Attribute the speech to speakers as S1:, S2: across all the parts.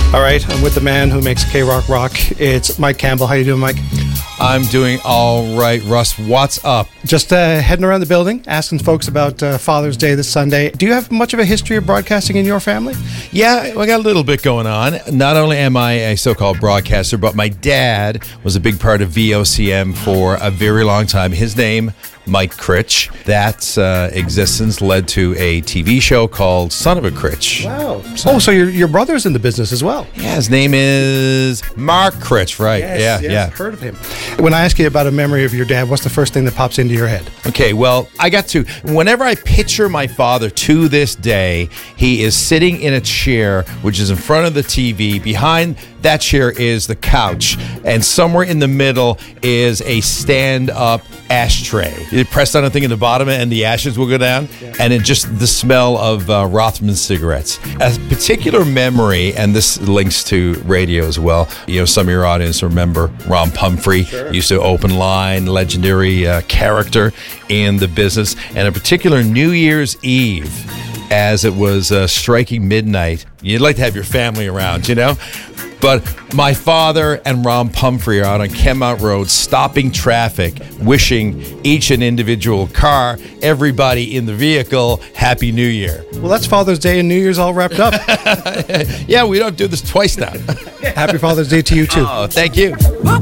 S1: All right, I'm with the man who makes K-Rock rock. It's Mike Campbell. How you doing, Mike?
S2: I'm doing all right, Russ. What's up?
S1: Just heading around the building, asking folks about Father's Day this Sunday. Do you have much of a history of broadcasting in your family?
S2: Yeah, I got a little bit going on. Not only am I a so-called broadcaster, but my dad was a big part of VOCM for a very long time. His name, Mike Critch. That existence led to a TV show called Son of a Critch.
S1: Wow. Oh, so your brother's in the business as well?
S2: Yeah, his name is Mark Critch, right?
S1: Yes,
S2: yeah.
S1: I've heard of him. When I ask you about a memory of your dad, what's the first thing that pops into your head?
S2: Okay, well, whenever I picture my father to this day, he is sitting in a chair, which is in front of the TV. Behind that chair is the couch, and somewhere in the middle is a stand-up ashtray. You press on a thing in the bottom and the ashes will go down, and it just the smell of Rothman cigarettes. A particular memory, and this links to radio as well. You know, some of your audience remember Ron Pumphrey. Sure. Used to open line, legendary character in the business, and a particular New Year's Eve, as it was striking midnight. You'd like to have your family around, you know? But my father and Ron Pumphrey are out on Kenmount Road stopping traffic, wishing each an individual car, everybody in the vehicle, Happy New Year.
S1: Well, that's Father's Day and New Year's all wrapped up.
S2: Yeah, we don't do this twice now.
S1: Happy Father's Day to you, too.
S2: Oh, thank you.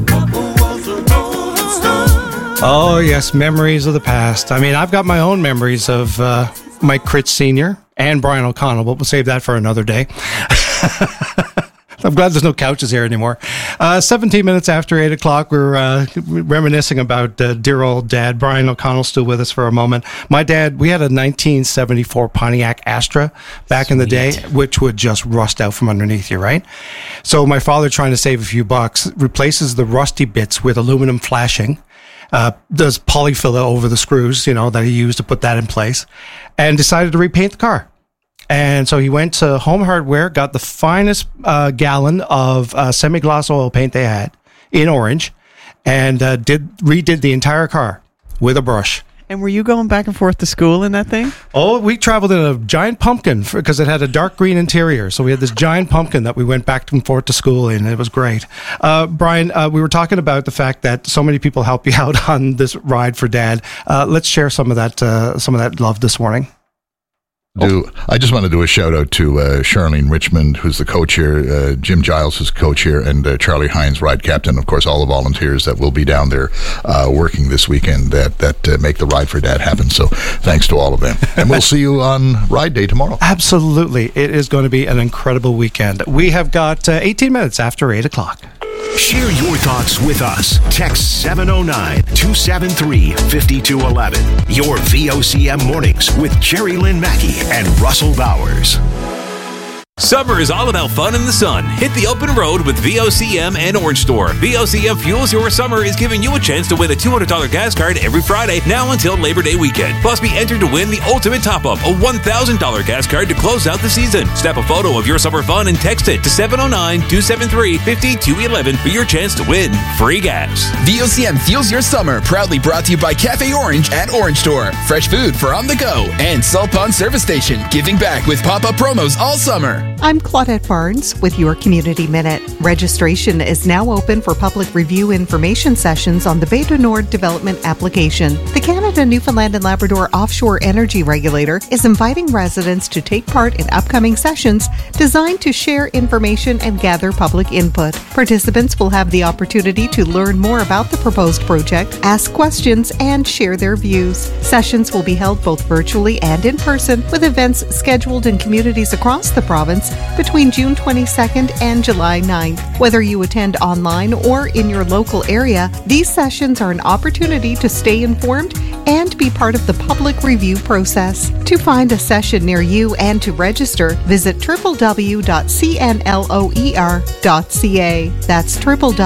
S1: Oh, yes, memories of the past. I mean, I've got my own memories of Mike Critch Sr. and Brian O'Connell, but we'll save that for another day. I'm glad there's no couches here anymore. 17 minutes after 8 o'clock, we're reminiscing about dear old dad. Brian O'Connell's still with us for a moment. My dad, we had a 1974 Pontiac Astra back in the day, which would just rust out from underneath you, right? So my father, trying to save a few bucks, replaces the rusty bits with aluminum flashing. Does polyfill over the screws, that he used to put that in place, and decided to repaint the car. And so he went to Home Hardware, got the finest gallon of semi-gloss oil paint they had in orange, and redid the entire car with a brush.
S3: And were you going back and forth to school in that thing?
S1: Oh, we traveled in a giant pumpkin because it had a dark green interior. So we had this giant pumpkin that we went back and forth to school in. It was great. Brian, we were talking about the fact that so many people help you out on this ride for Dad. Let's share some of that love this morning.
S4: I just want to do a shout out to Charlene Richmond, who's the co-chair, Jim Giles, who's co-chair, and Charlie Hines, ride captain. Of course, all the volunteers that will be down there working this weekend that make the Ride for Dad happen. So thanks to all of them. And we'll see you on Ride Day tomorrow.
S1: Absolutely. It is going to be an incredible weekend. We have got 18 minutes after 8 o'clock.
S5: Share your thoughts with us. Text 709-273-5211. Your VOCM mornings with Jerry Lynn Mackey and Russell Bowers.
S6: Summer is all about fun in the sun. Hit the open road with VOCM and Orange Store. VOCM Fuels Your Summer is giving you a chance to win a $200 gas card every Friday, now until Labor Day weekend. Plus, be entered to win the ultimate top-up, a $1,000 gas card to close out the season. Snap a photo of your summer fun and text it to 709-273-5211 for your chance to win free gas.
S7: VOCM Fuels Your Summer, proudly brought to you by Cafe Orange and Orange Store. Fresh food for on the go. And Salt Pond Service Station, giving back with pop-up promos all summer.
S8: I'm Claudette Barnes with your Community Minute. Registration is now open for public review information sessions on the Bay du Nord development application. The Canada, Newfoundland and Labrador Offshore Energy Regulator is inviting residents to take part in upcoming sessions designed to share information and gather public input. Participants will have the opportunity to learn more about the proposed project, ask questions, and share their views. Sessions will be held both virtually and in person, with events scheduled in communities across the province between June 22nd and July 9th. Whether you attend online or in your local area, these sessions are an opportunity to stay informed and be part of the public review process. To find a session near you and to register, visit www.cnloer.ca. That's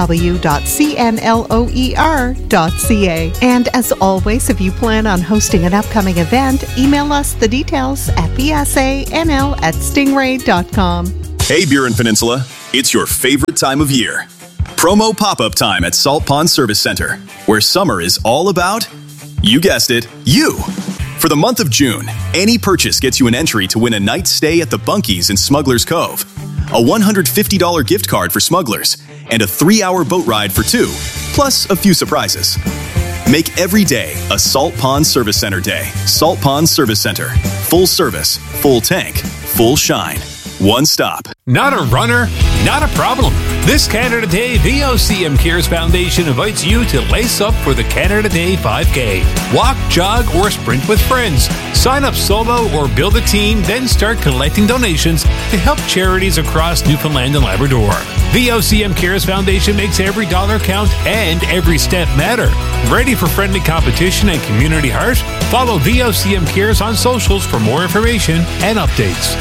S8: www.cnloer.ca. And as always, if you plan on hosting an upcoming event, email us the details at bsanl@stingray.com.
S9: Hey, Burin Peninsula, it's your favorite time of year. Promo pop-up time at Salt Pond Service Center, where summer is all about, you guessed it, you. For the month of June, any purchase gets you an entry to win a night stay at the Bunkies in Smuggler's Cove. a $150 gift card for smugglers, and a 3-hour boat ride for 2, plus a few surprises. Make every day a Salt Pond Service Center day. Salt Pond Service Center. Full service, full tank, full shine. One stop.
S6: Not a runner? Not a problem. This Canada Day, VOCM Cares Foundation invites you to lace up for the Canada Day 5K. Walk, jog, or sprint with friends. Sign up solo or build a team, then start collecting donations to help charities across Newfoundland and Labrador. VOCM Cares Foundation makes every dollar count and every step matter. Ready for friendly competition and community heart? Follow VOCM Cares on socials for more information and updates.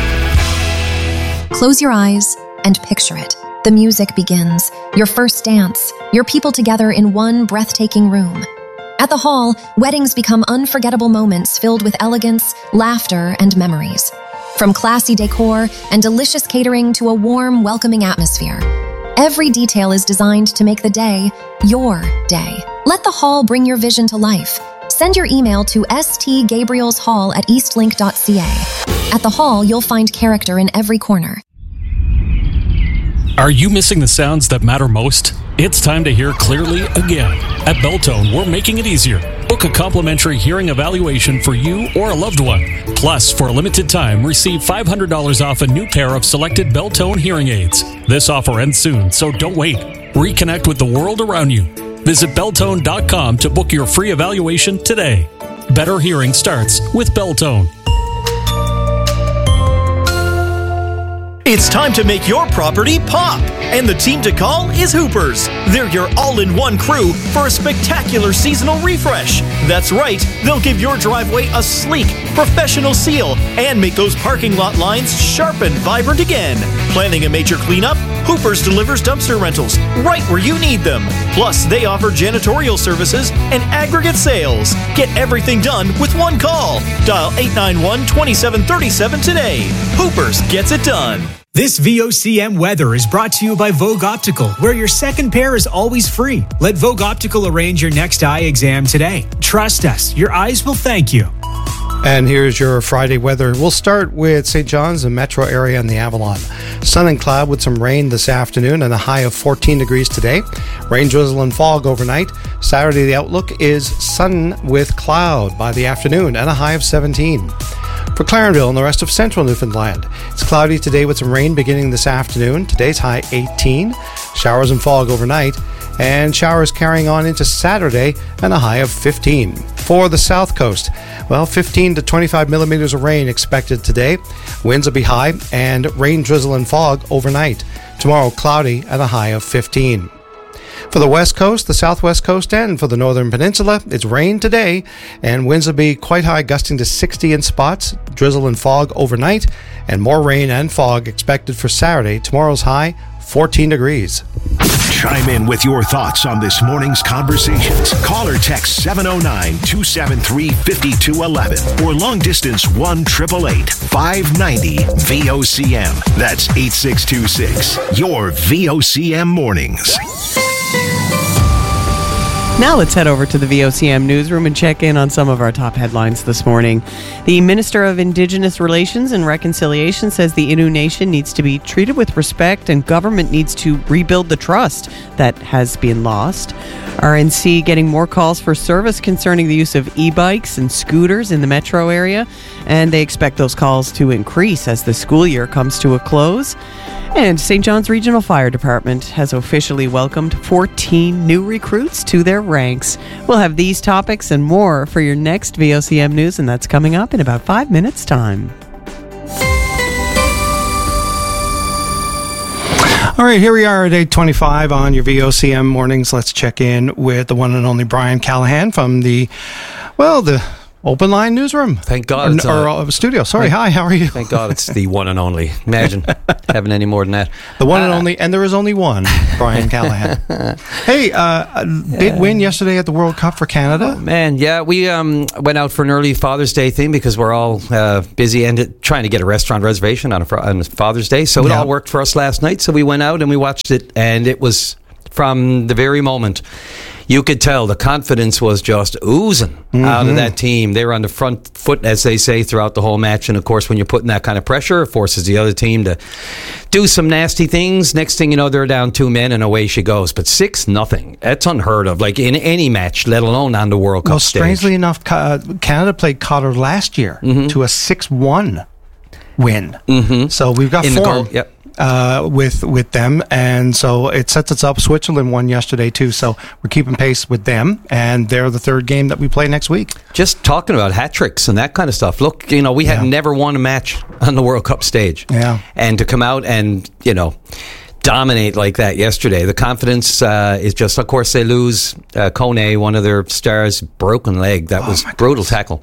S10: Close your eyes and picture it. The music begins, your first dance, your people together in one breathtaking room. At the Hall, weddings become unforgettable moments filled with elegance, laughter, and memories. From classy decor and delicious catering to a warm, welcoming atmosphere, every detail is designed to make the day your day. Let the Hall bring your vision to life. Send your email to stgabrielshall@eastlink.ca. At the Hall, you'll find character in every corner.
S11: Are you missing the sounds that matter most? It's time to hear clearly again. At Belltone, we're making it easier. Book a complimentary hearing evaluation for you or a loved one. Plus, for a limited time, receive $500 off a new pair of selected Belltone hearing aids. This offer ends soon, so don't wait. Reconnect with the world around you. Visit Belltone.com to book your free evaluation today. Better hearing starts with Belltone.
S12: It's time to make your property pop, and the team to call is Hoopers. They're your all-in-one crew for a spectacular seasonal refresh. That's right, they'll give your driveway a sleek, professional seal and make those parking lot lines sharp and vibrant again. Planning a major cleanup? Hoopers delivers dumpster rentals right where you need them. Plus, they offer janitorial services and aggregate sales. Get everything done with one call. Dial 891-2737 today. Hoopers gets it done.
S13: This VOCM weather is brought to you by Vogue Optical, where your second pair is always free. Let Vogue Optical arrange your next eye exam today. Trust us, your eyes will thank you.
S1: And here's your Friday weather. We'll start with St. John's and metro area and the Avalon. Sun and cloud with some rain this afternoon and a high of 14 degrees today. Rain, drizzle, and fog overnight. Saturday, the outlook is sun with cloud by the afternoon and a high of 17. For Clarenville and the rest of central Newfoundland, it's cloudy today with some rain beginning this afternoon. Today's high 18. Showers and fog overnight, and showers carrying on into Saturday and a high of 15. For the south coast, 15 to 25 millimeters of rain expected today. Winds will be high and rain, drizzle, and fog overnight. Tomorrow, cloudy and a high of 15. For the west coast, the southwest coast, and for the northern peninsula, it's rain today, and winds will be quite high, gusting to 60 in spots, drizzle and fog overnight, and more rain and fog expected for Saturday. Tomorrow's high, 14 degrees.
S5: Chime in with your thoughts on this morning's conversations. Call or text 709-273-5211 or long distance 1-888-590-VOCM. That's 8626. Your VOCM mornings.
S3: Now let's head over to the VOCM newsroom and check in on some of our top headlines this morning. The Minister of Indigenous Relations and Reconciliation says the Innu Nation needs to be treated with respect and government needs to rebuild the trust that has been lost. RNC getting more calls for service concerning the use of e-bikes and scooters in the metro area, and they expect those calls to increase as the school year comes to a close. And St. John's Regional Fire Department has officially welcomed 14 new recruits to their ranks. We'll have these topics and more for your next VOCM News, and that's coming up in about 5 minutes' time.
S1: All right, here we are at 8:25 on your VOCM mornings. Let's check in with the one and only Brian Callahan from the Open Line Newsroom.
S14: Thank God.
S1: Or studio. Sorry. Hi, how are you?
S14: Thank God it's the one and only. Imagine having any more than that.
S1: The one and only, and there is only one, Brian Callahan. Hey, big win yesterday at the World Cup for Canada.
S14: Oh, man, yeah. We went out for an early Father's Day thing because we're all busy and trying to get a restaurant reservation on Father's Day. So it all worked for us last night. So we went out and we watched it, and it was from the very moment. You could tell the confidence was just oozing out of that team. They were on the front foot, as they say, throughout the whole match. And, of course, when you're putting that kind of pressure, it forces the other team to do some nasty things. Next thing you know, they're down 2 men, and away she goes. But 6-0, that's unheard of, like in any match, let alone on the World Cup stage.
S1: Strangely enough, Canada played Qatar last year to a 6-1 win. So we've got form. With them, and so it sets us up. Switzerland won yesterday too, so we're keeping pace with them, and they're the third game that we play next week.
S14: Just talking about hat tricks and that kind of stuff. Look, we had never won a match on the World Cup stage, and to come out and dominate like that yesterday, the confidence is just. Of course, they lose Kone, one of their stars, broken leg. That was brutal tackle.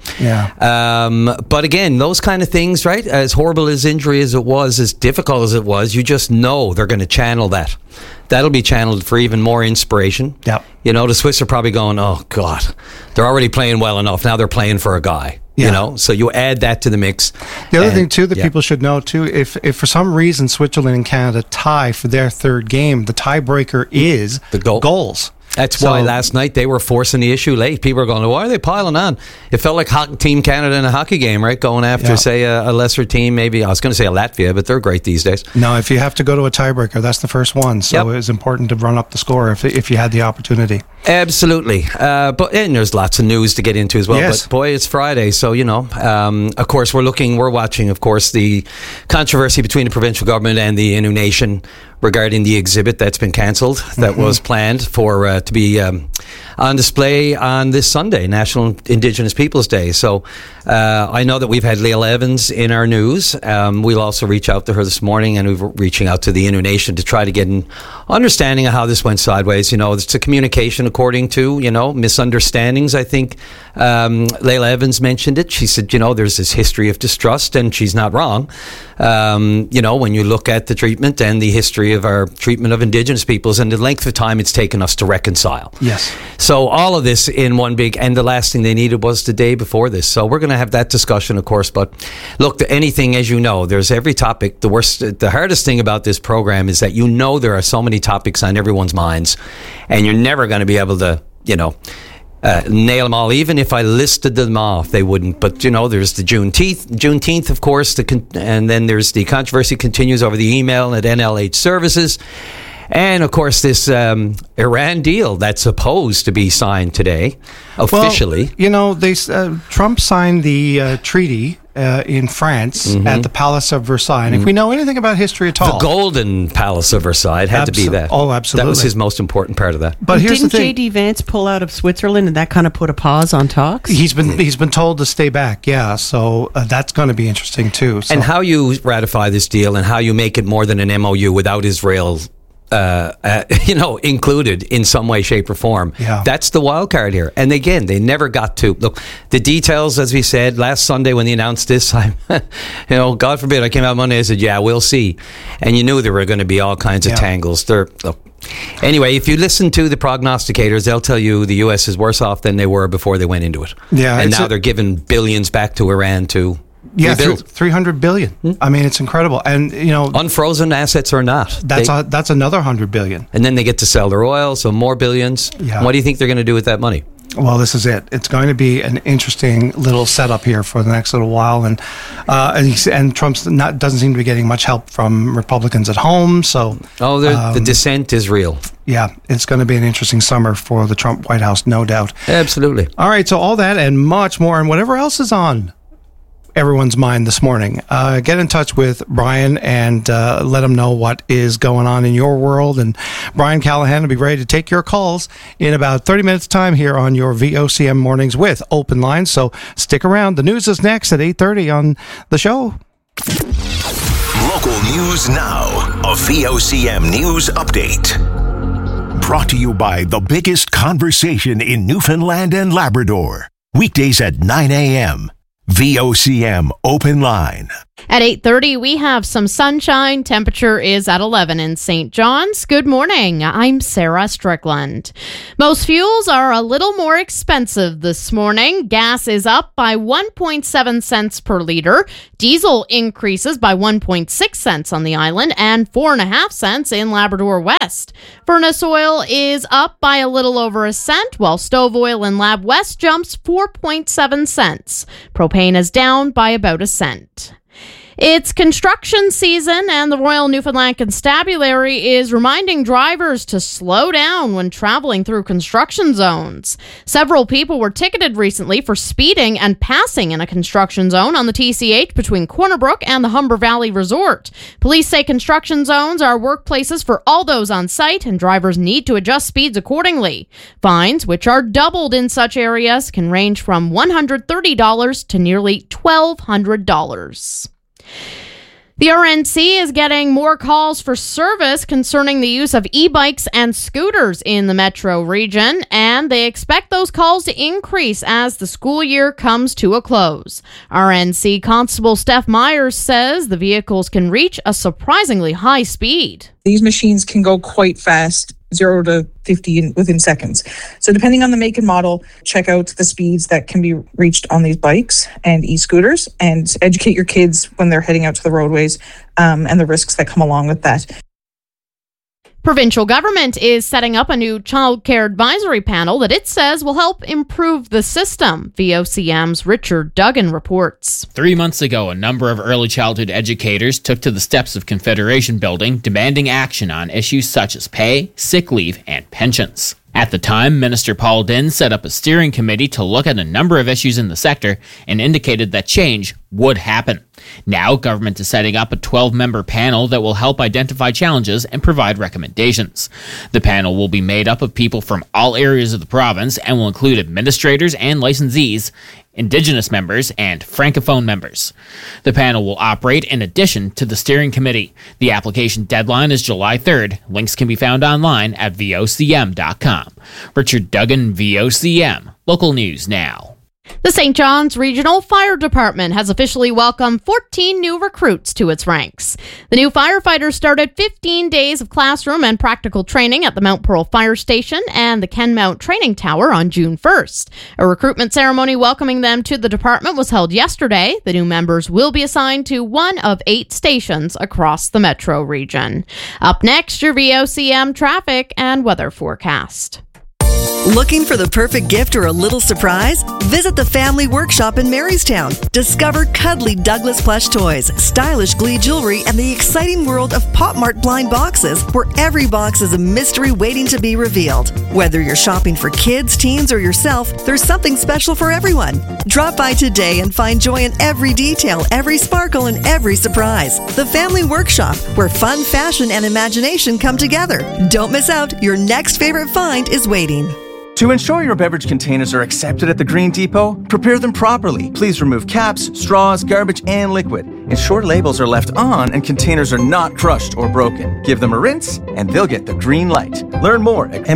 S14: But again, those kind of things, right? As horrible as injury as it was, as difficult as it was, you just know they're going to channel that. That'll be channeled for even more inspiration. The Swiss are probably going, oh God, they're already playing well enough. Now they're playing for a guy. So you add that to the mix.
S1: The other thing too that people should know too, if for some reason Switzerland and Canada tie for their third game, the tiebreaker is the goals.
S14: That's why last night they were forcing the issue late. People were going, why are they piling on? It felt like Team Canada in a hockey game, right? Going after, say, a lesser team, maybe. I was going to say a Latvia, but they're great these days.
S1: No, if you have to go to a tiebreaker, that's the first one. So it was important to run up the score if you had the opportunity.
S14: Absolutely. And there's lots of news to get into as well.
S1: Yes.
S14: But boy, it's Friday. So, of course, we're watching, of course, the controversy between the provincial government and the Innu Nation regarding the exhibit that's been cancelled that was planned for to be on display on this Sunday, National Indigenous Peoples Day. So I know that we've had Leila Evans in our news. We'll also reach out to her this morning, and we're reaching out to the Innu Nation to try to get an understanding of how this went sideways. It's a communication according to, misunderstandings. I think Leila Evans mentioned it. She said, there's this history of distrust, and she's not wrong. When you look at the treatment and the history of our treatment of Indigenous peoples and the length of time it's taken us to reconcile.
S1: Yes.
S14: So all of this in one big, and the last thing they needed was the day before this. So we're going to have that discussion, of course. But look, anything, as you know, there's every topic. The hardest thing about this program is that there are so many topics on everyone's minds, and you're never going to be able to, nail them all. Even if I listed them off, they wouldn't. But there's the Juneteenth, of course, and then there's the controversy continues over the email at NLH Services. And, of course, this Iran deal that's supposed to be signed today, officially.
S1: Well, Trump signed the treaty in France at the Palace of Versailles. And if we know anything about history at all...
S14: The Golden Palace of Versailles had to be that.
S1: Oh, absolutely.
S14: That was his most important part of that.
S1: But here's
S3: Didn't
S1: the thing.
S3: J.D. Vance pull out of Switzerland, and that kind of put a pause on talks?
S1: He's been told to stay back, so that's going to be interesting, too. So.
S14: And how you ratify this deal and how you make it more than an MOU without Israel... included in some way, shape, or form. That's the wild card here. And again, they never got to look the details. As we said last Sunday when they announced this, God forbid, I came out Monday. I said, "Yeah, we'll see," and you knew there were going to be all kinds of tangles. Anyway, if you listen to the prognosticators, they'll tell you the U.S. is worse off than they were before they went into it. And now they're giving billions back to Iran to.
S1: Yeah, $300 billion. I mean, it's incredible, and
S14: unfrozen assets or not,
S1: that's another $100 billion.
S14: And then they get to sell their oil, so more billions.
S1: Yeah.
S14: What do you think they're going to do with that money?
S1: Well, this is it. It's going to be an interesting little setup here for the next little while, and Trump doesn't seem to be getting much help from Republicans at home. So,
S14: the dissent is real.
S1: Yeah, it's going to be an interesting summer for the Trump White House, no doubt.
S14: Absolutely.
S1: All right, so all that and much more, and whatever else is on everyone's mind this morning. Get in touch with Brian and let him know what is going on in your world. And Brian Callahan will be ready to take your calls in about 30 minutes time here on your VOCM mornings with Open Lines. So stick around. The news is next at 8:30 on the show.
S5: Local news now. A VOCM news update. Brought to you by the biggest conversation in Newfoundland and Labrador. Weekdays at 9 a.m. VOCM Open Line.
S15: At 8:30, we have some sunshine. Temperature is at 11 in St. John's. Good morning. I'm Sarah Strickland. Most fuels are a little more expensive this morning. Gas is up by 1.7 cents per liter. Diesel increases by 1.6 cents on the island and 4.5 cents in Labrador West. Furnace oil is up by a little over a cent, while stove oil in Lab West jumps 4.7 cents. Propane is down by about a cent. It's construction season, and the Royal Newfoundland Constabulary is reminding drivers to slow down when traveling through construction zones. Several people were ticketed recently for speeding and passing in a construction zone on the TCH between Corner Brook and the Humber Valley Resort. Police say construction zones are workplaces for all those on site, and drivers need to adjust speeds accordingly. Fines, which are doubled in such areas, can range from $130 to nearly $1,200. The RNC is getting more calls for service concerning the use of e-bikes and scooters in the metro region, and they expect those calls to increase as the school year comes to a close. RNC Constable Steph Myers says the vehicles can reach a surprisingly high speed.
S16: These machines can go quite fast, 0 to 50 within seconds. So depending on the make and model, check out the speeds that can be reached on these bikes and e-scooters, and educate your kids when they're heading out to the roadways and the risks that come along with that.
S15: Provincial government is setting up a new child care advisory panel that it says will help improve the system. VOCM's Richard Duggan reports.
S17: 3 months ago, a number of early childhood educators took to the steps of Confederation Building, demanding action on issues such as pay, sick leave, and pensions. At the time, Minister Paul Dinn set up a steering committee to look at a number of issues in the sector and indicated that change would happen. Now, government is setting up a 12-member panel that will help identify challenges and provide recommendations. The panel will be made up of people from all areas of the province and will include administrators and licensees, Indigenous members, and Francophone members. The panel will operate in addition to the steering committee. The application deadline is July 3rd. Links can be found online at vocm.com. Richard Duggan, VOCM. Local News Now.
S15: The St. John's Regional Fire Department has officially welcomed 14 new recruits to its ranks. The new firefighters started 15 days of classroom and practical training at the Mount Pearl Fire Station and the Kenmount Training Tower on June 1st. A recruitment ceremony welcoming them to the department was held yesterday. The new members will be assigned to one of 8 stations across the metro region. Up next, your VOCM traffic and weather forecast.
S18: Looking for the perfect gift or a little surprise? Visit the Family Workshop in Marystown. Discover cuddly Douglas plush toys, stylish Glee jewelry, and the exciting world of Pop Mart blind boxes, where every box is a mystery waiting to be revealed. Whether you're shopping for kids, teens, or yourself, there's something special for everyone. Drop by today and find joy in every detail, every sparkle, and every surprise. The Family Workshop, where fun, fashion, and imagination come together. Don't miss out. Your next favorite find is waiting.
S19: To ensure your beverage containers are accepted at the Green Depot, prepare them properly. Please remove caps, straws, garbage, and liquid. Ensure labels are left on and containers are not crushed or broken. Give them a rinse and they'll get the green light. Learn more at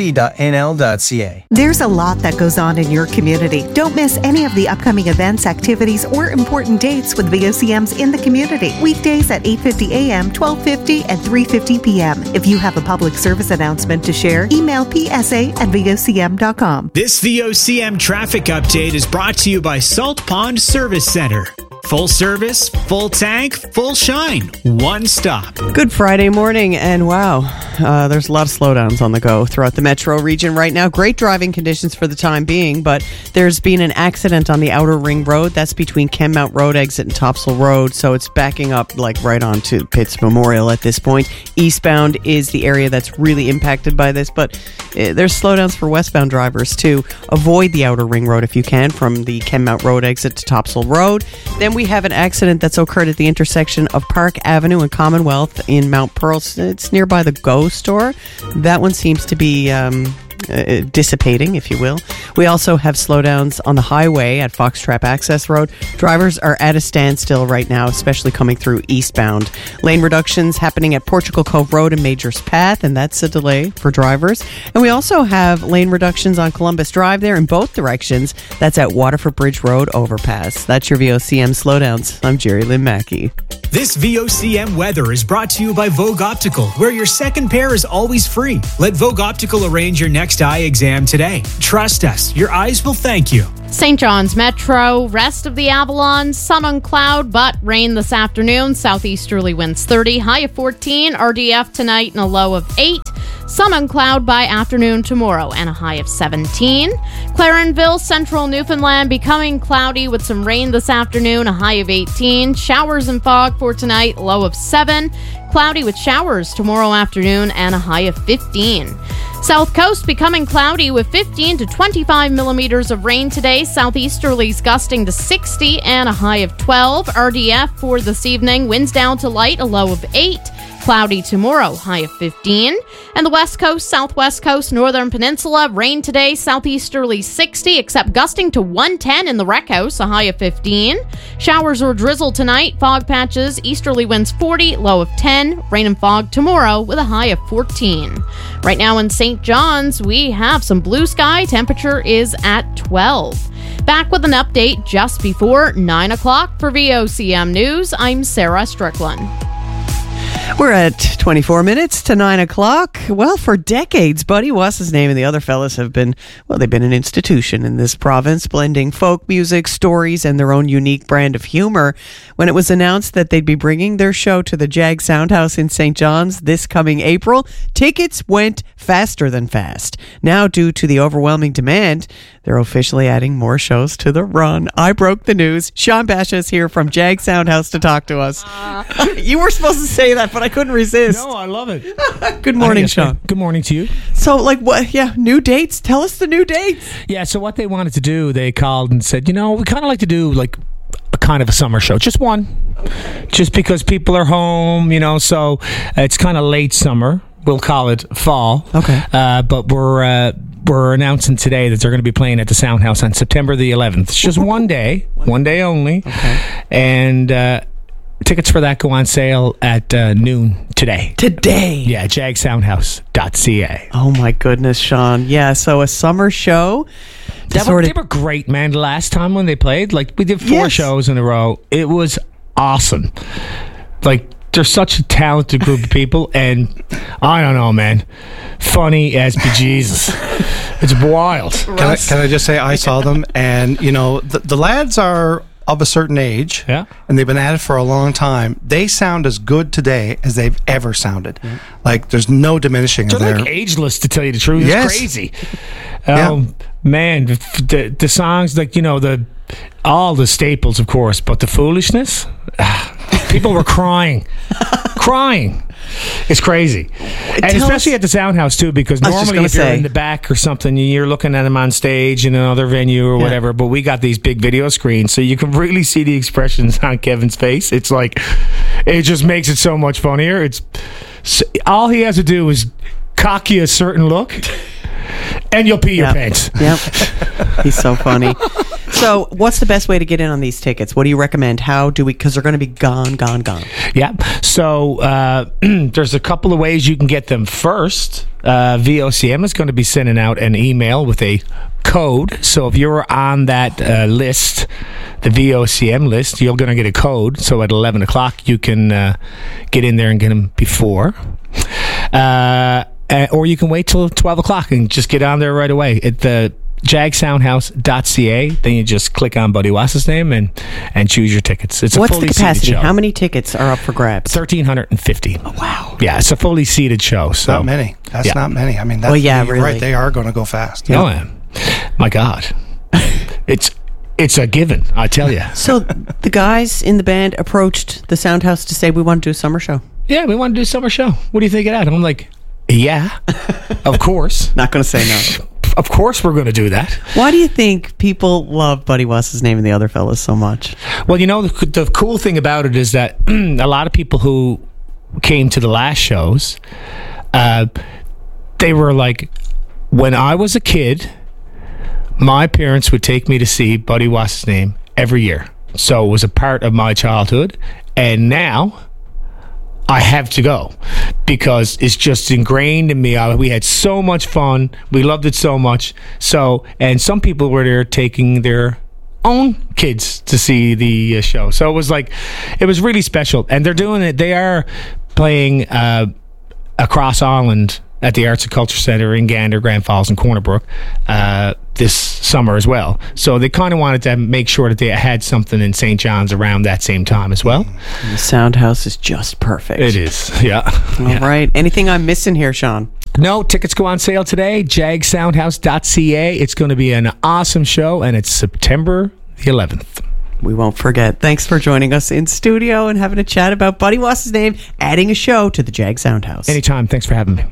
S19: mmsb.nl.ca.
S8: There's a lot that goes on in your community. Don't miss any of the upcoming events, activities, or important dates with VOCMs in the community. Weekdays at 8:50 a.m., 12:50, and 3:50 p.m. If you have a public service announcement to share, email psa@vocm.com.
S13: This VOCM traffic update is brought to you by Salt Pond Service Center. Full service, full tank, full shine. One stop.
S3: Good Friday morning, and wow, there's a lot of slowdowns on the go throughout the metro region right now. Great driving conditions for the time being, but there's been an accident on the Outer Ring Road. That's between Kenmount Road exit and Topsail Road, so it's backing up like right onto Pitts Memorial at this point. Eastbound is the area that's really impacted by this, but there's slowdowns for westbound drivers too. Avoid the Outer Ring Road if you can from the Kenmount Road exit to Topsail Road. Then we have an accident that's occurred at the intersection of Park Avenue and Commonwealth in Mount Pearl. It's nearby the Go store. That one seems to be dissipating, if you will. We also have slowdowns on the highway at Foxtrap Access Road. Drivers are at a standstill right now, especially coming through eastbound. Lane reductions happening at Portugal Cove Road and Majors Path, and that's a delay for drivers. And we also have lane reductions on Columbus Drive there in both directions. That's at Waterford Bridge Road overpass. That's your VOCM slowdowns. I'm Jerry Lynn Mackey.
S13: This VOCM weather is brought to you by Vogue Optical, where your second pair is always free. Let Vogue Optical arrange your next eye exam today. Trust us, your eyes will thank you.
S15: St. John's Metro, rest of the Avalon, sun on cloud, but rain this afternoon. Southeasterly winds 30, high of 14. RDF tonight and a low of 8. Sun on cloud by afternoon tomorrow and a high of 17. Clarenville, central Newfoundland, becoming cloudy with some rain this afternoon, a high of 18. Showers and fog for tonight, low of 7. Cloudy with showers tomorrow afternoon and a high of 15. South Coast becoming cloudy with 15 to 25 millimeters of rain today. Southeasterlies gusting to 60 and a high of 12. RDF for this evening. Winds down to light, a low of 8. Cloudy tomorrow, high of 15. And the West Coast, Southwest Coast, Northern Peninsula, rain today, southeasterly 60, except gusting to 110 in the Rec House, a high of 15. Showers or drizzle tonight, fog patches, easterly winds 40, low of 10. Rain and fog tomorrow with a high of 14. Right now in St. John's, we have some blue sky. Temperature is at 12. Back with an update just before 9 o'clock for VOCM News. I'm Sarah Strickland.
S3: We're at 24 minutes to 9 o'clock. Well, for decades, Buddy Wass's name and the other fellas have been, well, they've been an institution in this province, blending folk music, stories, and their own unique brand of humor. When it was announced that they'd be bringing their show to the Jag Soundhouse in St. John's this coming April, tickets went faster than fast. Now, due to the overwhelming demand, they're officially adding more shows to the run. I broke the news. Sean Basha is here from Jag Soundhouse to talk to us. You were supposed to say that, but I couldn't resist.
S20: No, I love it.
S3: Good morning, Sean.
S20: Good morning to you.
S3: So, like, what? Yeah, new dates. Tell us the new dates.
S20: Yeah, so what they wanted to do, they called and said, we kind of like to do like a kind of a summer show, just one, just because people are home, so it's kind of late summer. We'll call it fall.
S3: Okay.
S20: But we're announcing today that they're going to be playing at the Soundhouse on September the 11th. It's just one day only.
S3: Okay.
S20: And tickets for that go on sale at noon today.
S3: Today?
S20: Yeah, jagsoundhouse.ca.
S3: Oh, my goodness, Sean. Yeah, so a summer show.
S20: They were great, man. Last time when they played, like, we did 4 shows in a row. It was awesome. Like, they're such a talented group of people, and I don't know, man. Funny as bejesus. It's wild.
S1: Can I just say I saw them, and, the lads are of a certain age, and they've been at it for a long time. They sound as good today as they've ever sounded. Like, there's no diminishing of
S20: They're
S1: their...
S20: like ageless, to tell you the truth.
S1: Yes.
S20: It's crazy. Man, the songs, like, all the staples, of course, but the foolishness, people were crying. It's crazy. And especially at the Soundhouse, too, because normally if you're in the back or something, you're looking at them on stage in another venue or whatever, but we got these big video screens, so you can really see the expressions on Kevin's face. It's like, it just makes it so much funnier. All he has to do is cock you a certain look, and you'll pee your pants.
S3: Yep. He's so funny. So, what's the best way to get in on these tickets? What do you recommend? Because they're going to be gone.
S20: Yeah. So, there's a couple of ways you can get them. First, VOCM is going to be sending out an email with a code. So, if you're on that list, the VOCM list, you're going to get a code. So, at 11 o'clock, you can get in there and get them before. Or you can wait till 12 o'clock and just get on there right away at the jagsoundhouse.ca. Then you just click on Buddy Wass's name and choose your tickets. It's
S3: What's
S20: a fully
S3: the capacity?
S20: seated show.
S3: How many tickets are up for grabs?
S20: 1,350.
S3: Oh, wow.
S20: Yeah, it's a fully seated show. So
S1: Not many. That's not many. I mean,
S3: you're
S1: really.
S3: right.
S1: They are going to go fast.
S20: Oh, yeah. My God. It's a given, I tell you.
S3: So the guys in the band approached the Soundhouse to say, we want to do a summer show.
S20: Yeah, we want to do a summer show. What do you think of that? And I'm like, yeah, of course.
S3: Not going to say no.
S20: Of course we're going to do that.
S3: Why do you think people love Buddy Wass's name and the other fellas so much?
S20: Well, the cool thing about it is that a lot of people who came to the last shows, they were like, when I was a kid, my parents would take me to see Buddy What's His Name every year. So it was a part of my childhood. And now I have to go because it's just ingrained in me. We had so much fun. We loved it so much. And some people were there taking their own kids to see the show. So it was really special. And they're doing it. They are playing across Ireland at the Arts and Culture Centre in Gander, Grand Falls, and Corner Brook this summer as well. So they kind of wanted to make sure that they had something in St. John's around that same time as well.
S3: And the Sound House is just perfect.
S20: It is, yeah.
S3: All right. Anything I'm missing here, Sean?
S20: No, tickets go on sale today, jagsoundhouse.ca. It's going to be an awesome show, and it's September the 11th.
S3: We won't forget. Thanks for joining us in studio and having a chat about Buddy What's His Name, adding a show to the Jag Sound House.
S20: Anytime. Thanks for having me.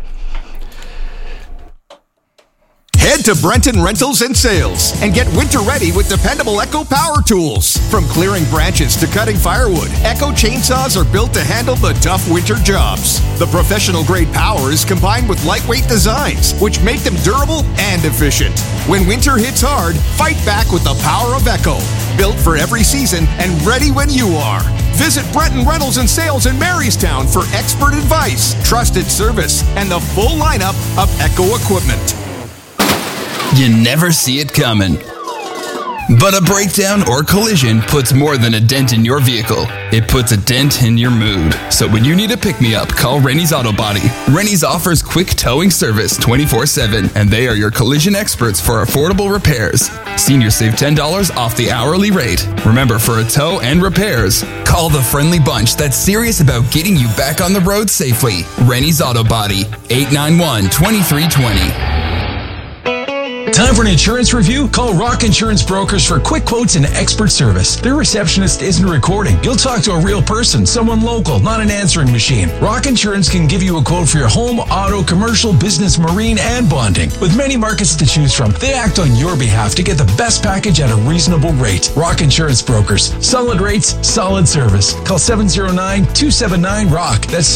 S21: Head to Brenton Rentals and Sales and get winter ready with dependable Echo power tools. From clearing branches to cutting firewood, Echo chainsaws are built to handle the tough winter jobs. The professional grade power is combined with lightweight designs, which make them durable and efficient. When winter hits hard, fight back with the power of Echo. Built for every season and ready when you are. Visit Brenton Rentals and Sales in Marystown for expert advice, trusted service, and the full lineup of Echo equipment.
S7: You never see it coming. But a breakdown or collision puts more than a dent in your vehicle. It puts a dent in your mood. So when you need a pick-me-up, call Rennie's Auto Body. Rennie's offers quick towing service 24/7, and they are your collision experts for affordable repairs. Seniors save $10 off the hourly rate. Remember, for a tow and repairs, call the friendly bunch that's serious about getting you back on the road safely. Rennie's Auto Body, 891-2320.
S22: Time for an insurance review? Call Rock Insurance Brokers for quick quotes and expert service. Their receptionist isn't recording. You'll talk to a real person, someone local, not an answering machine. Rock Insurance can give you a quote for your home, auto, commercial, business, marine, and bonding. With many markets to choose from, they act on your behalf to get the best package at a reasonable rate. Rock Insurance Brokers. Solid rates, solid service. Call 709-279-ROCK. That's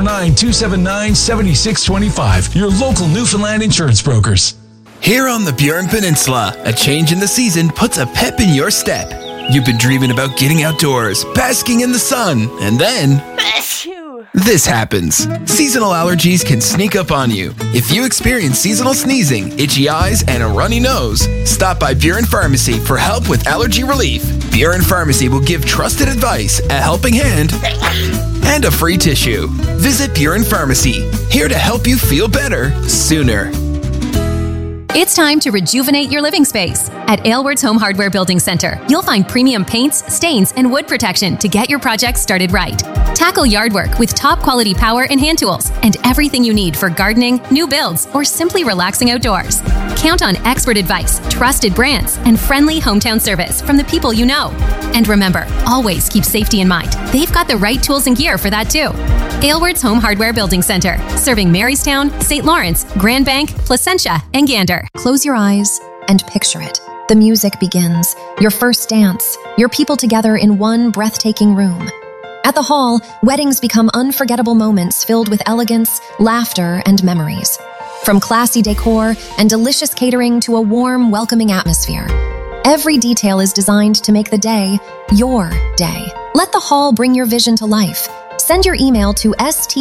S22: 709-279-7625. Your local Newfoundland insurance brokers.
S7: Here on the Burin Peninsula, a change in the season puts a pep in your step. You've been dreaming about getting outdoors, basking in the sun, and then this happens. Seasonal allergies can sneak up on you. If you experience seasonal sneezing, itchy eyes, and a runny nose, stop by Burin Pharmacy for help with allergy relief. Burin Pharmacy will give trusted advice, a helping hand, and a free tissue. Visit Burin Pharmacy, here to help you feel better sooner.
S23: It's time to rejuvenate your living space. At Aylward's Home Hardware Building Center, you'll find premium paints, stains, and wood protection to get your projects started right. Tackle yard work with top quality power and hand tools and everything you need for gardening, new builds, or simply relaxing outdoors. Count on expert advice, trusted brands, and friendly hometown service from the people you know. And remember, always keep safety in mind. They've got the right tools and gear for that too. Aylward's Home Hardware Building Center, serving Marystown, St. Lawrence, Grand Bank, Placentia, and Gander.
S10: Close your eyes and picture it. The music begins, your first dance, your people together in one breathtaking room. At the hall, weddings become unforgettable moments filled with elegance, laughter, and memories. From classy decor and delicious catering to a warm, welcoming atmosphere, every detail is designed to make the day your day. Let the hall bring your vision to life. Send your email to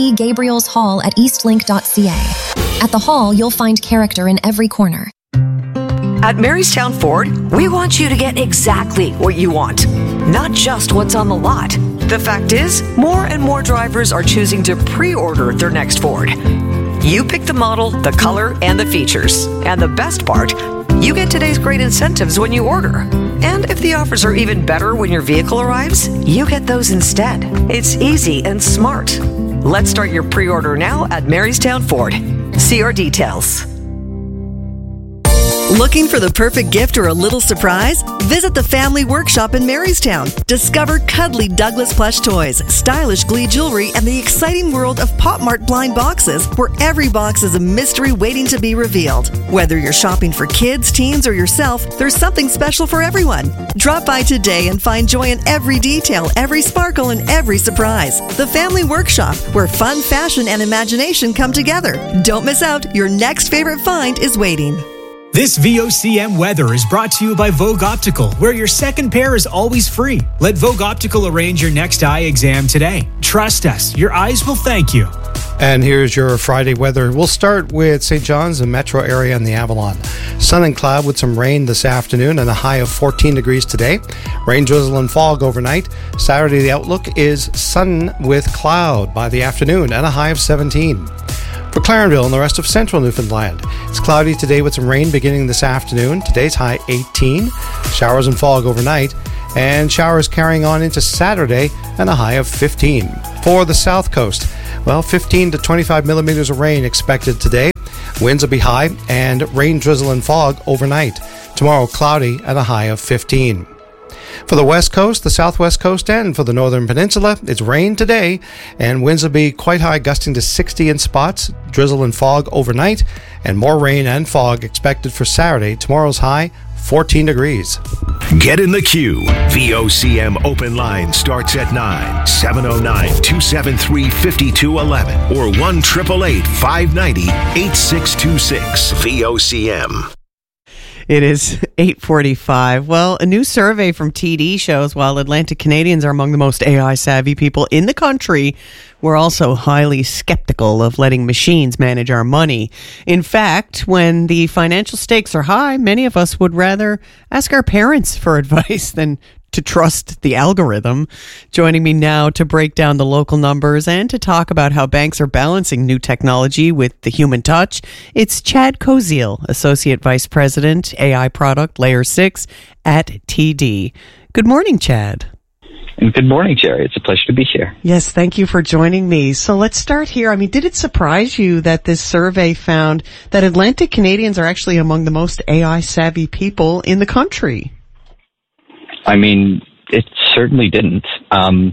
S10: stgabrielshall@eastlink.ca. At the hall, you'll find character in every corner.
S24: At Marystown Ford, we want you to get exactly what you want, not just what's on the lot. The fact is, more and more drivers are choosing to pre-order their next Ford. You pick the model, the color, and the features. And the best part, you get today's great incentives when you order. And if the offers are even better when your vehicle arrives, you get those instead. It's easy and smart. Let's start your pre-order now at Marystown Ford. See our details.
S18: Looking for the perfect gift or a little surprise? Visit the Family Workshop in Marystown. Discover cuddly Douglas plush toys, stylish Glee jewelry, and the exciting world of Pop Mart blind boxes, where every box is a mystery waiting to be revealed. Whether you're shopping for kids, teens, or yourself, there's something special for everyone. Drop by today and find joy in every detail, every sparkle, and every surprise. The Family Workshop, where fun, fashion, and imagination come together. Don't miss out. Your next favorite find is waiting.
S13: This VOCM weather is brought to you by Vogue Optical, where your second pair is always free. Let Vogue Optical arrange your next eye exam today. Trust us, your eyes will thank you.
S1: And here's your Friday weather. We'll start with St. John's, the metro area, and the Avalon. Sun and cloud with some rain this afternoon and a high of 14 degrees today. Rain, drizzle, and fog overnight. Saturday, the outlook is sun with cloud by the afternoon and a high of 17. For Clarenville and the rest of central Newfoundland, it's cloudy today with some rain beginning this afternoon. Today's high 18. Showers and fog overnight, and showers carrying on into Saturday and a high of 15. For the south coast, 15 to 25 millimeters of rain expected today. Winds will be high and rain, drizzle, and fog overnight. Tomorrow, cloudy and a high of 15. For the west coast, the southwest coast, and for the northern peninsula, it's rain today, and winds will be quite high, gusting to 60 in spots, drizzle and fog overnight, and more rain and fog expected for Saturday. Tomorrow's high, 14 degrees.
S5: Get in the queue. VOCM open line starts at 9, 709-273-5211 or 1-888-590-8626. VOCM.
S3: It is 8:45. Well, a new survey from TD shows while Atlantic Canadians are among the most AI-savvy people in the country, we're also highly skeptical of letting machines manage our money. In fact, when the financial stakes are high, many of us would rather ask our parents for advice than to trust the algorithm. Joining me now to break down the local numbers and to talk about how banks are balancing new technology with the human touch, it's Chad Koziel, Associate Vice President, AI Product, Layer 6 at TD. Good morning, Chad.
S2: And good morning, Jerry. It's a pleasure to be here.
S3: Yes, thank you for joining me. So let's start here. I mean, did it surprise you that this survey found that Atlantic Canadians are actually among the most AI-savvy people in the country?
S2: I mean, it certainly didn't. I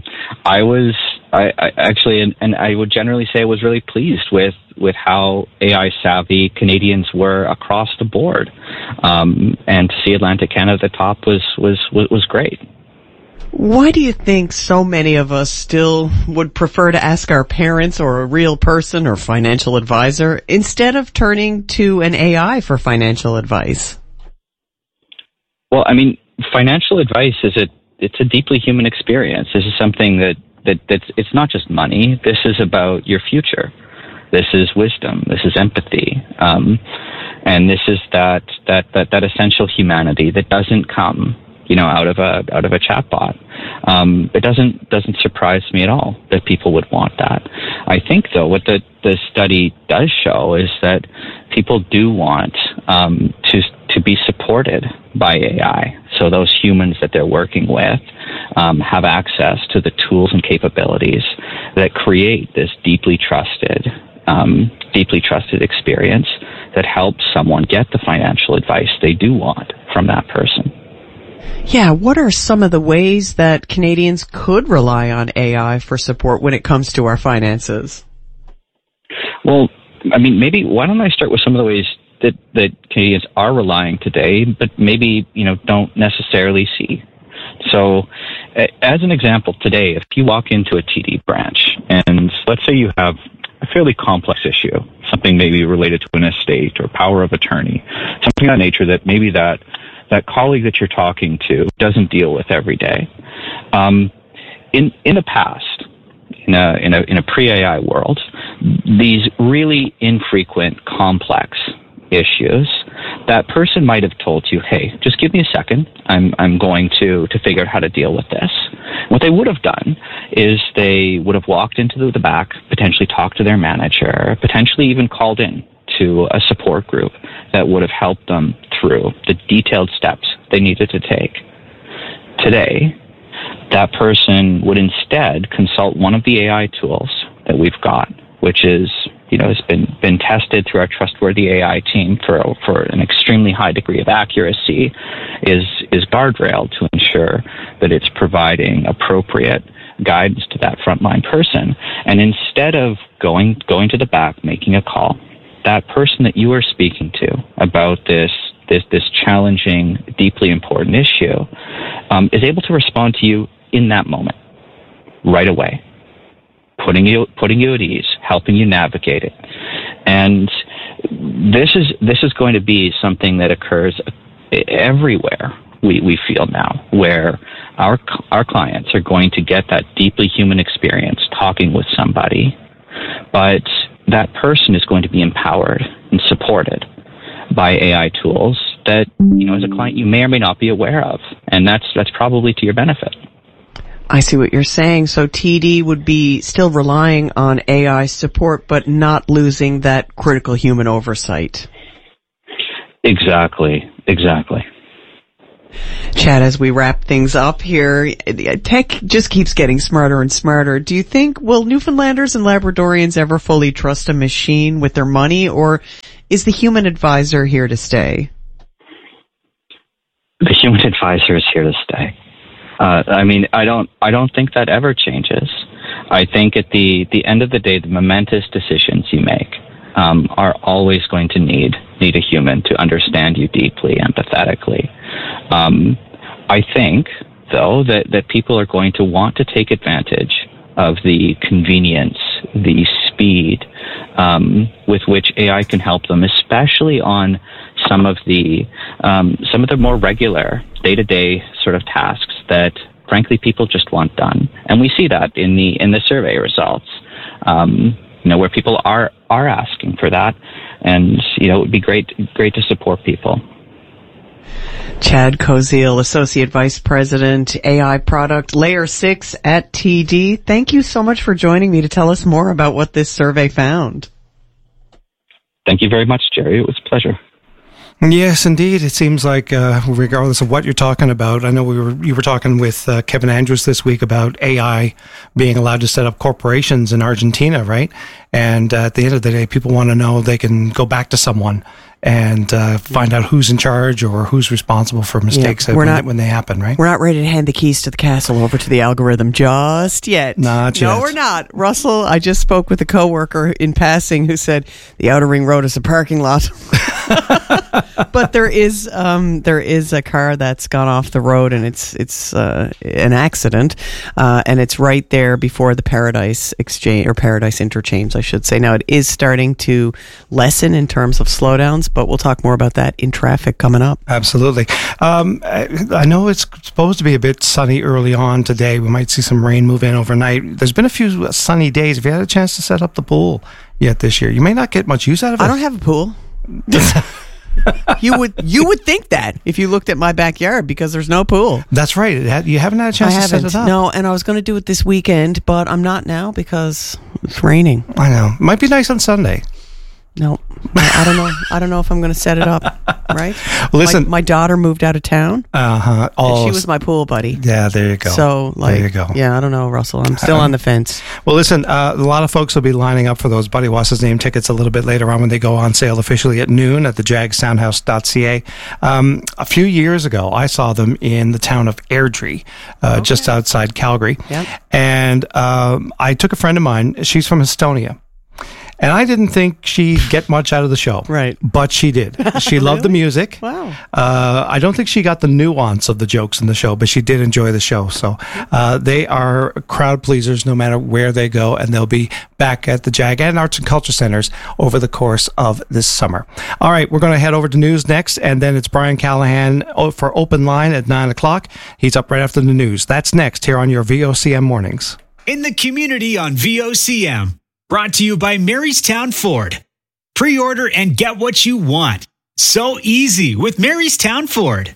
S2: actually, I would generally say I was really pleased with how AI savvy Canadians were across the board. And to see Atlantic Canada at the top was great.
S3: Why do you think so many of us still would prefer to ask our parents or a real person or financial advisor instead of turning to an AI for financial advice?
S2: Well, I mean, financial advice it's a deeply human experience. This is something that's it's not just money. This is about your future. This is wisdom. This is empathy, and this is that essential humanity that doesn't come, out of a chatbot. It doesn't surprise me at all that people would want that. I think though what the study does show is that people do want to be supported by AI. So those humans that they're working with have access to the tools and capabilities that create this deeply trusted experience that helps someone get the financial advice they do want from that person.
S3: Yeah, what are some of the ways that Canadians could rely on AI for support when it comes to our finances?
S2: Well, I mean, maybe why don't I start with some of the ways that Canadians are relying today, but maybe, don't necessarily see. So, as an example, today, if you walk into a TD branch and let's say you have a fairly complex issue, something maybe related to an estate or power of attorney, something of that nature that maybe that colleague that you're talking to doesn't deal with every day. In the past, in a pre-AI world, these really infrequent, complex issues, that person might have told you, hey, just give me a second. I'm going to figure out how to deal with this. What they would have done is they would have walked into the back, potentially talked to their manager, potentially even called in to a support group that would have helped them through the detailed steps they needed to take. Today, that person would instead consult one of the AI tools that we've got, which is has been tested through our trustworthy AI team for an extremely high degree of accuracy, is guardrailed to ensure that it's providing appropriate guidance to that frontline person. And instead of going to the back, making a call, that person that you are speaking to about this challenging, deeply important issue is able to respond to you in that moment, right away, putting you at ease, helping you navigate it. And this is going to be something that occurs everywhere we feel now, where our clients are going to get that deeply human experience talking with somebody, but that person is going to be empowered and supported by AI tools that, as a client, you may or may not be aware of. And that's probably to your benefit.
S3: I see what you're saying. So TD would be still relying on AI support, but not losing that critical human oversight.
S2: Exactly.
S3: Chad, as we wrap things up here, tech just keeps getting smarter and smarter. Do you think, will Newfoundlanders and Labradorians ever fully trust a machine with their money, or is the human advisor here to stay?
S2: The human advisor is here to stay. I don't think that ever changes. I think at the end of the day, the momentous decisions you make are always going to need a human to understand you deeply, empathetically. I think, though, that people are going to want to take advantage of the convenience, the speed with which AI can help them, especially on some of the more regular day-to-day sort of tasks that, frankly, people just want done. And we see that in the survey results, where people are asking for that, and it would be great to support people.
S3: Chad Koziel, Associate Vice President, AI Product Layer 6 at TD. Thank you so much for joining me to tell us more about what this survey found.
S2: Thank you very much, Jerry. It was a pleasure.
S1: Yes, indeed. It seems like, regardless of what you're talking about, I know you were talking with Kevin Andrews this week about AI being allowed to set up corporations in Argentina, right? And at the end of the day, people want to know they can go back to someone and find out who's in charge or who's responsible for mistakes when they happen, right?
S3: We're not ready to hand the keys to the castle over to the algorithm just yet.
S1: Not yet.
S3: No, we're not. Russell, I just spoke with a coworker in passing who said the Outer Ring Road is a parking lot. But there is a car that's gone off the road, and it's an accident, and it's right there before the Paradise Exchange, or Paradise Interchange, I should say. Now, it is starting to lessen in terms of slowdowns, but we'll talk more about that in traffic coming up.
S1: Absolutely. I know it's supposed to be a bit sunny early on today. We might see some rain move in overnight. There's been a few sunny days. Have you had a chance to set up the pool yet this year? You may not get much use out of it.
S3: I don't have a pool. You would think that if you looked at my backyard, because there's no pool.
S1: That's right. You haven't had a chance to set it up.
S3: No, and I was going to do it this weekend, but I'm not now because it's raining.
S1: I know. Might be nice on Sunday.
S3: No, I don't know. I don't know if I'm going to set it up. Right?
S1: Well, listen,
S3: my daughter moved out of town.
S1: Oh,
S3: she was my pool buddy.
S1: Yeah, there you go.
S3: So, there you go. Yeah, I don't know, Russell. I'm still on the fence.
S1: Well, listen, a lot of folks will be lining up for those Buddy What's His Name tickets a little bit later on when they go on sale officially at noon at the jagsoundhouse.ca. A few years ago, I saw them in the town of Airdrie, just outside Calgary.
S3: Yep.
S1: And I took a friend of mine. She's from Estonia. And I didn't think she'd get much out of the show.
S3: Right.
S1: But she did. She loved the music.
S3: Wow.
S1: I don't think she got the nuance of the jokes in the show, but she did enjoy the show. So they are crowd pleasers no matter where they go, and they'll be back at the JAG and Arts and Culture Centers over the course of this summer. All right, we're going to head over to news next, and then it's Brian Callahan for Open Line at 9 o'clock. He's up right after the news. That's next here on your VOCM Mornings.
S13: In the community on VOCM. Brought to you by Marystown Ford. Pre-order and get what you want. So easy with Marystown Ford.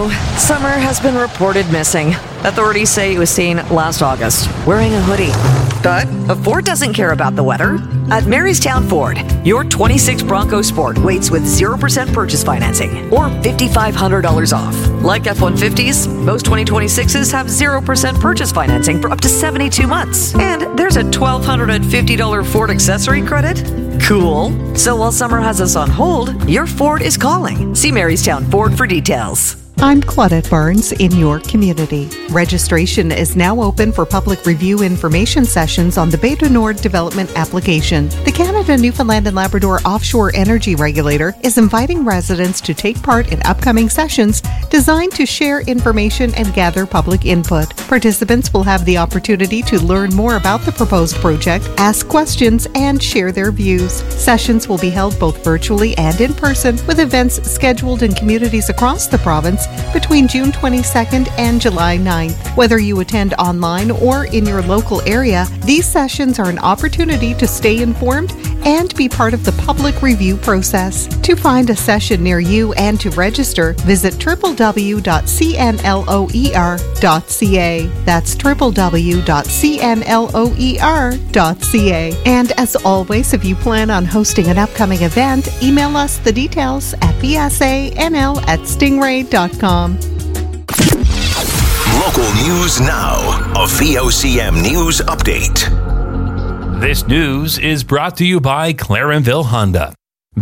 S24: Summer has been reported missing. Authorities say he was seen last August wearing a hoodie. But a Ford doesn't care about the weather. At Marystown Ford, your 26 Bronco Sport waits with 0% purchase financing or $5,500 off. Like F-150s, most 2026s have 0% purchase financing for up to 72 months. And there's a $1,250 Ford accessory credit. Cool. So while summer has us on hold, your Ford is calling. See Marystown Ford for details.
S8: I'm Claudette Barnes in your community. Registration is now open for public review information sessions on the Bay du Nord development application. The Canada, Newfoundland and Labrador Offshore Energy Regulator is inviting residents to take part in upcoming sessions designed to share information and gather public input. Participants will have the opportunity to learn more about the proposed project, ask questions, and share their views. Sessions will be held both virtually and in person, with events scheduled in communities across the province between June 22nd and July 9th. Whether you attend online or in your local area, these sessions are an opportunity to stay informed and be part of the public review process. To find a session near you and to register, visit www.cnloer.ca. That's www.cnloer.ca. And as always, if you plan on hosting an upcoming event, email us the details at bsanl@stingray.com.
S5: Local news now. A VOCM news update.
S4: This news is brought to you by Clarenville Honda.